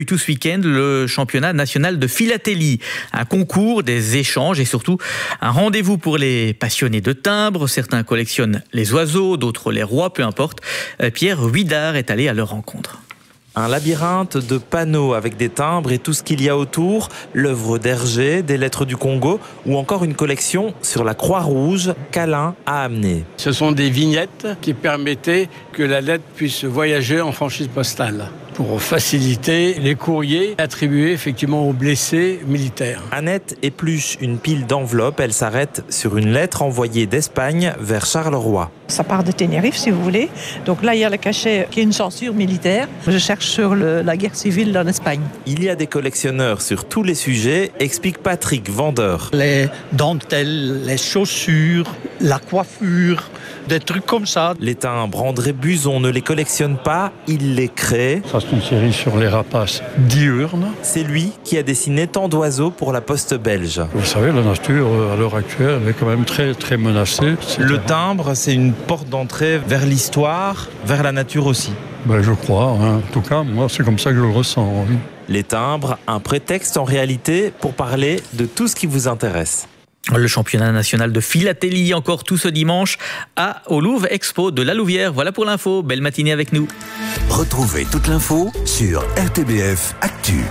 Tout ce week-end, le championnat national de philatélie, un concours, des échanges et surtout un rendez-vous pour les passionnés de timbres. Certains collectionnent les oiseaux, d'autres les rois, peu importe. Pierre Huidard est allé à leur rencontre. Un labyrinthe de panneaux avec des timbres et tout ce qu'il y a autour, l'œuvre d'Hergé, des lettres du Congo ou encore une collection sur la Croix-Rouge qu'Alain a amenée. Ce sont des vignettes qui permettaient que la lettre puisse voyager en franchise postale pour faciliter les courriers attribués effectivement aux blessés militaires. Annette épluche une pile d'enveloppes, elle s'arrête sur une lettre envoyée d'Espagne vers Charleroi. Ça part de Tenerife si vous voulez. Donc là il y a le cachet qui est une censure militaire. Je cherche sur la guerre civile en Espagne. Il y a des collectionneurs sur tous les sujets, explique Patrick, vendeur. Les dentelles, les chaussures, la coiffure, des trucs comme ça. Les timbres, André Buzon ne les collectionne pas, il les crée. Ça c'est une série sur les rapaces diurnes. C'est lui qui a dessiné tant d'oiseaux pour la poste belge. Vous savez, la nature à l'heure actuelle elle est quand même très très menacée. Le timbre, c'est une porte d'entrée vers l'histoire, vers la nature aussi. Je crois, hein. En tout cas, moi c'est comme ça que je le ressens. Oui. Les timbres, un prétexte en réalité pour parler de tout ce qui vous intéresse. Le championnat national de philatélie encore tout ce dimanche au Louvre Expo de la Louvière. Voilà pour l'info. Belle matinée avec nous. Retrouvez toute l'info sur RTBF Actu.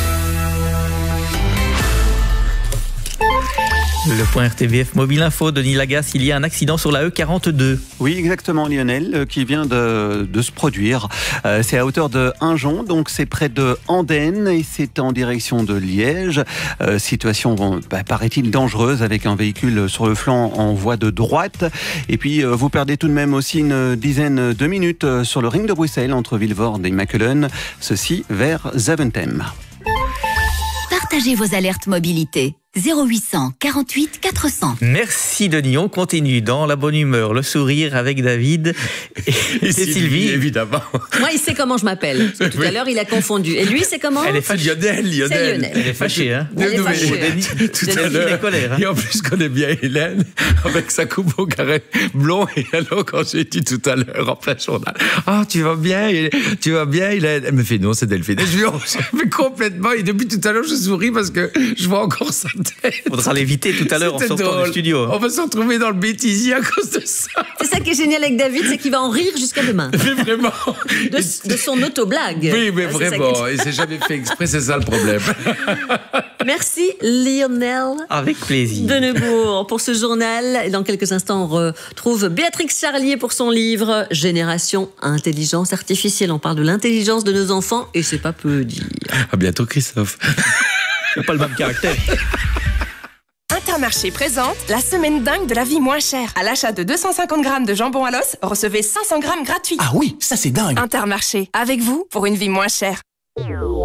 Le point RTBF Mobile Info, Denis Lagasse, il y a un accident sur la E42. Oui, exactement, Lionel, qui vient de se produire. C'est à hauteur de Hinjon, donc c'est près de Andenne et c'est en direction de Liège. Situation, paraît-il, dangereuse avec un véhicule sur le flanc en voie de droite. Et puis, vous perdez tout de même aussi une dizaine de minutes sur le ring de Bruxelles entre Vilvoorde et Mechelen, ceci vers Zaventem. Partagez vos alertes mobilité. 0800 48 400. Merci Denis, on continue dans la bonne humeur, le sourire avec David et Sylvie. Évidemment. Moi, il sait comment je m'appelle. Parce que tout à l'heure, il a confondu. Et lui, c'est comment ? Elle est fâchée. Lionel. C'est Lionel. Elle est fâchée, hein. Elle est fâchée. Tout à l'heure. Et en plus, je connais bien Hélène, avec sa coupe au carré blond. Et alors, quand j'ai dit tout à l'heure, en plein journal, tu vas bien, Hélène. Elle me fait, non, c'est Delphine. Et je lui mais complètement. Et depuis tout à l'heure, je souris parce que je vois encore ça. Faudra l'éviter tout à l'heure en sortant du studio. On va se retrouver dans le bêtisier à cause de ça. C'est ça qui est génial avec David, c'est qu'il va en rire jusqu'à demain. Mais vraiment. De son auto-blague. Oui, mais vraiment. Et c'est jamais fait exprès, c'est ça le problème. Merci Lionel. Avec plaisir. De Neubourg pour ce journal. Dans quelques instants, on retrouve Béatrix Charlier pour son livre Génération Intelligence Artificielle. On parle de l'intelligence de nos enfants et c'est pas peu dire. À bientôt Christophe. C'est pas le même caractère. Intermarché présente la semaine dingue de la vie moins chère. À l'achat de 250 grammes de jambon à l'os, recevez 500 grammes gratuits. Ah oui, ça c'est dingue. Intermarché, avec vous pour une vie moins chère.